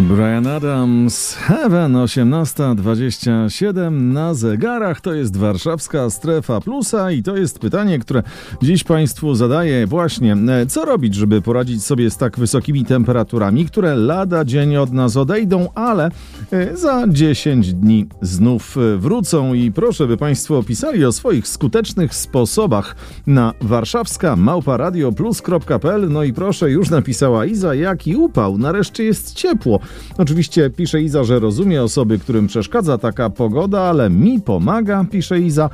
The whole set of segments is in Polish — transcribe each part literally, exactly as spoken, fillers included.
Bryan Adams, Heaven, osiemnasta dwadzieścia siedem na zegarach. To jest warszawska strefa plusa i to jest pytanie, które dziś Państwu zadaję właśnie. Co robić, żeby poradzić sobie z tak wysokimi temperaturami, które lada dzień od nas odejdą, ale za dziesięć dni znów wrócą? I proszę, by Państwo opisali o swoich skutecznych sposobach na warszawska małpa radio plus kropka p l. No i proszę, już napisała Iza, jaki upał, nareszcie jest ciepło. Oczywiście pisze Iza, że rozumie osoby, którym przeszkadza taka pogoda, ale mi pomaga, pisze Iza,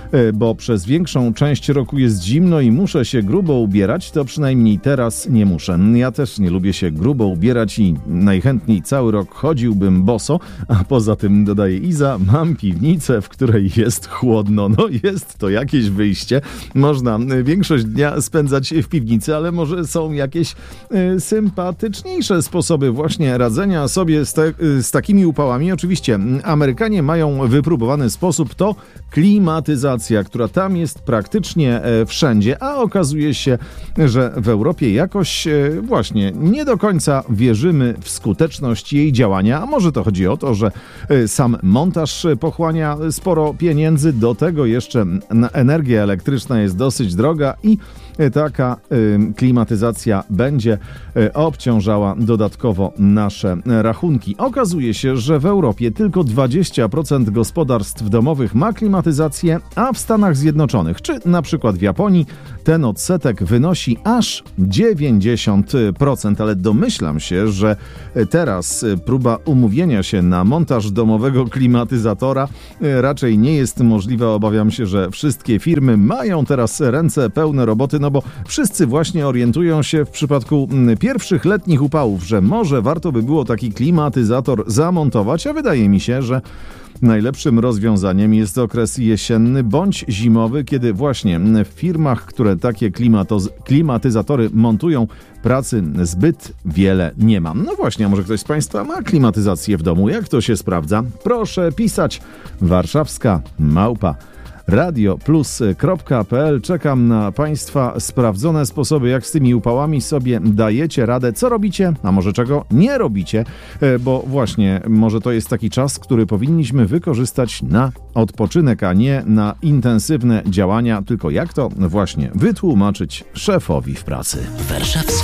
bo przez większą część roku jest zimno i muszę się grubo ubierać, to przynajmniej teraz nie muszę. Ja też nie lubię się grubo ubierać i najchętniej cały rok chodziłbym boso, a poza tym, dodaje Iza, mam piwnicę, w której jest chłodno. No jest to jakieś wyjście. Można większość dnia spędzać w piwnicy, ale może są jakieś y, sympatyczniejsze sposoby właśnie radzenia sobie z, te, y, z takimi upałami. Oczywiście Amerykanie mają wypróbowany sposób, to klimatyzacja, która tam jest praktycznie wszędzie, a okazuje się, że w Europie jakoś właśnie nie do końca wierzymy w skuteczność jej działania, a może to chodzi o to, że sam montaż pochłania sporo pieniędzy, do tego jeszcze energia elektryczna jest dosyć droga i taka y, klimatyzacja będzie y, obciążała dodatkowo nasze rachunki. Okazuje się, że w Europie tylko dwadzieścia procent gospodarstw domowych ma klimatyzację, a w Stanach Zjednoczonych, czy na przykład w Japonii, ten odsetek wynosi aż dziewięćdziesiąt procent. Ale domyślam się, że teraz próba umówienia się na montaż domowego klimatyzatora raczej nie jest możliwa. Obawiam się, że wszystkie firmy mają teraz ręce pełne roboty, no bo wszyscy właśnie orientują się w przypadku pierwszych letnich upałów, że może warto by było taki klimatyzator zamontować, a wydaje mi się, że najlepszym rozwiązaniem jest okres jesienny bądź zimowy, kiedy właśnie w firmach, które takie klimato- klimatyzatory montują, pracy zbyt wiele nie ma. No właśnie, a może ktoś z Państwa ma klimatyzację w domu? Jak to się sprawdza? Proszę pisać. Warszawska małpa radio plus kropka p l. Czekam na Państwa sprawdzone sposoby, jak z tymi upałami sobie dajecie radę. Co robicie, a może czego nie robicie, bo właśnie może to jest taki czas, który powinniśmy wykorzystać na odpoczynek, a nie na intensywne działania. Tylko jak to właśnie wytłumaczyć szefowi w pracy? Warszawska